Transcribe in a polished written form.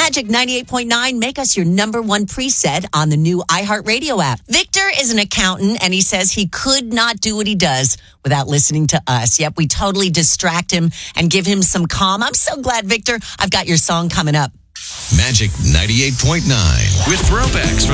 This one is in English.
Magic 98.9, make us your number one preset on the new iHeartRadio app. Victor is an accountant, and he says he could not do what he does without listening to us. Yep, we totally distract him and give him some calm. I'm so glad, Victor. I've got your song coming up. Magic 98.9 with throwbacks